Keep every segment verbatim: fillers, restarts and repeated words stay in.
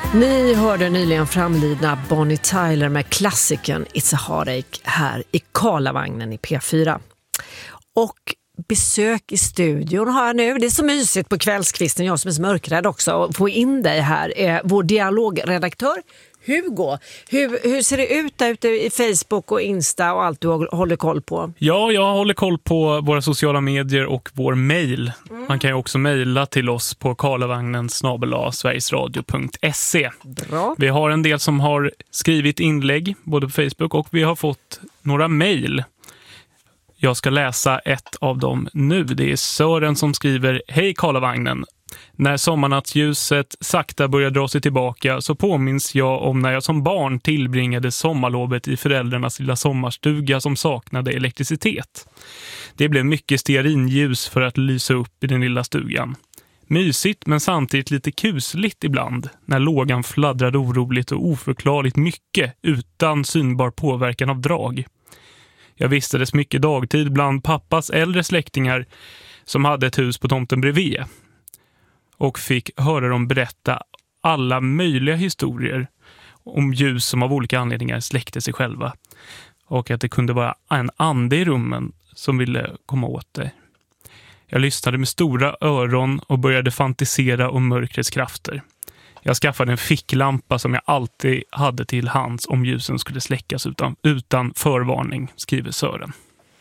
Ni hörde nyligen framlidna Bonnie Tyler med klassiken It's a Heartache här i Karlavagnen i P fyra. Och besök i studion har jag nu. Det är så mysigt på kvällskvisten, jag som är så mörkrädd också, att få in dig här. Är vår dialogredaktör Hugo. Hur, hur ser det ut där ute i Facebook och Insta och allt du håller koll på? Ja, jag håller koll på våra sociala medier och vår mejl. Mm. Man kan ju också mejla till oss på karlavagnen snabel-a sverigesradio punkt se. Bra. Vi har en del som har skrivit inlägg både på Facebook och vi har fått några mejl. Jag ska läsa ett av dem nu. Det är Sören som skriver: Hej Karlavagnen. När sommarnattsljuset sakta börjar dra sig tillbaka så påminns jag om när jag som barn tillbringade sommarlovet i föräldrarnas lilla sommarstuga som saknade elektricitet. Det blev mycket stearinljus för att lysa upp i den lilla stugan. Mysigt men samtidigt lite kusligt ibland när lågan fladdrade oroligt och oförklarligt mycket utan synbar påverkan av drag. Jag vistades mycket dagtid bland pappas äldre släktingar som hade ett hus på tomten bredvid och fick höra dem berätta alla möjliga historier om ljus som av olika anledningar släckte sig själva och att det kunde vara en ande i rummen som ville komma åt det. Jag lyssnade med stora öron och började fantisera om mörkrets krafter. Jag skaffade en ficklampa som jag alltid hade till hands om ljusen skulle släckas utan, utan förvarning, skriver Sören.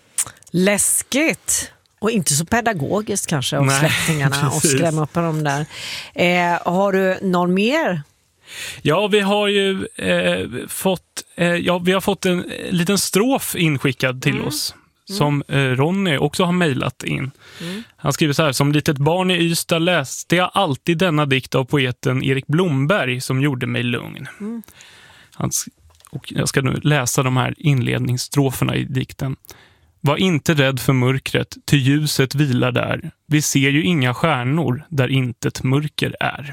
Läskigt! Och inte så pedagogiskt kanske av Nej, släktingarna och skrämma upp dem där. Eh, har du någon mer? Ja, vi har ju eh, fått eh, ja, vi har fått en eh, liten strof inskickad till mm. oss som eh, Ronny också har mejlat in. Mm. Han skriver så här: som litet barn i Ystad läste jag alltid denna dikt av poeten Erik Blomberg som gjorde mig lugn. Mm. Han, och jag ska nu läsa de här inledningsstroferna i dikten. Var inte rädd för mörkret, ty ljuset vilar där. Vi ser ju inga stjärnor där intet mörker är.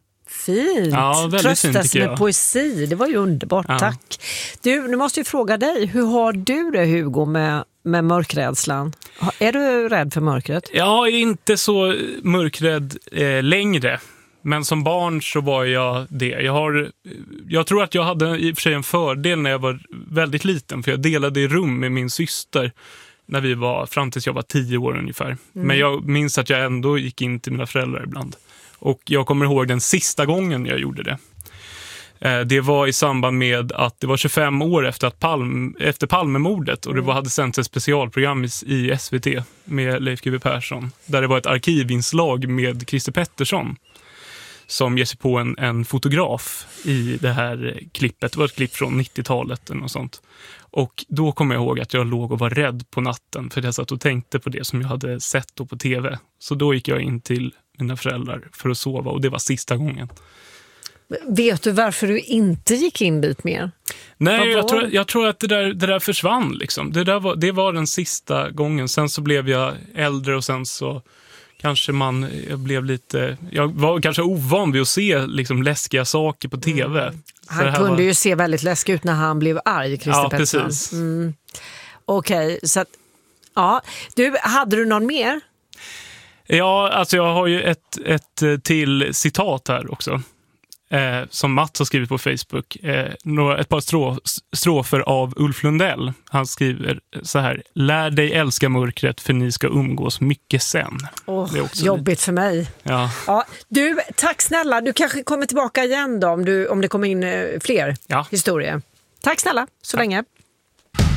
Fint. Ja, tröstas med poesi. Det var ju underbart, ja. Tack. Du, nu måste jag fråga dig, hur har du det, Hugo, med, med mörkrädslan? Är du rädd för mörkret? Jag är inte så mörkrädd eh, längre. Men som barn så var jag det. Jag, har, jag tror att jag hade i och för sig en fördel när jag var väldigt liten. För jag delade i rum med min syster när vi var, fram tills jag var tio år ungefär. Mm. Men jag minns att jag ändå gick in till mina föräldrar ibland. Och jag kommer ihåg den sista gången jag gjorde det. Det var i samband med att det var tjugofem år efter, att Palm, efter Palmemordet. Och det var, hade sänts ett specialprogram i, i S V T med Leif G W Persson. Där det var ett arkivinslag med Christer Pettersson. Som ger sig på en, en fotograf i det här klippet. Det var ett klipp från nittiotalet eller något sånt. Och då kommer jag ihåg att jag låg och var rädd på natten. För jag satt och tänkte på det som jag hade sett då på tv. Så då gick jag in till mina föräldrar för att sova. Och det var sista gången. Vet du varför du inte gick in dit mer? Nej, jag tror, jag tror att det där, det där försvann. Liksom. Det, där var, det var den sista gången. Sen så blev jag äldre och sen så... Kanske man, jag blev lite, jag var kanske ovan vid att se liksom läskiga saker på tv. Mm. Han kunde var... ju se väldigt läskig ut när han blev arg, Christer Ja, Pettersson. precis. Mm. Okej, okay, så att, ja. Du, hade du någon mer? Ja, alltså jag har ju ett, ett till citat här också. Eh, som Mats har skrivit på Facebook. Eh, några, ett par strå, strofer av Ulf Lundell. Han skriver så här: lär dig älska mörkret för ni ska umgås mycket sen. Oh, det är också jobbigt lite... för mig. Ja. Ja, du, tack snälla. Du kanske kommer tillbaka igen då om, du, om det kommer in eh, fler ja. historier. Tack snälla, så tack. länge.